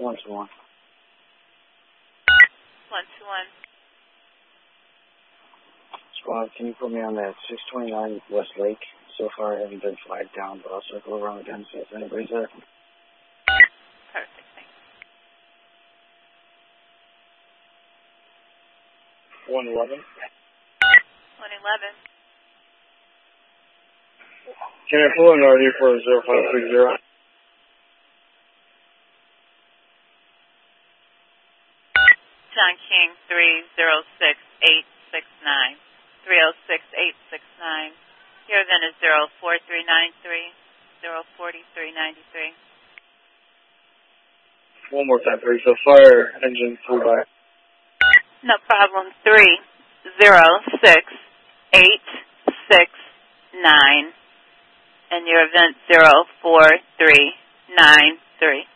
121. 121. Squad, can you put me on that 629 West Lake? So far, I haven't been flagged down, but I'll circle around again, see if anybody's there. Perfect, thanks. 111. 111. Can I pull an RD for 0530? John King, 306869. 306869. Your event is 04393, 04393. One more time, please. So fire engine flew by. No problem. 306869. And your event 04393.